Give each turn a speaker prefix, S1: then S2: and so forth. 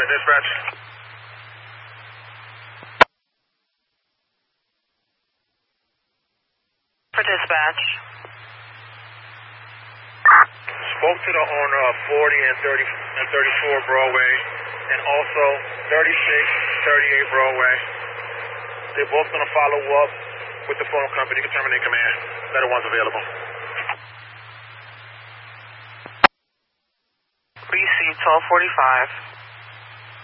S1: to dispatch.
S2: For dispatch.
S1: Spoke to the owner of 40 and 34 Broadway, and also 36, 38 Broadway. They're both going to follow up with the phone company to terminate command. Better one's available.
S2: Received 1245.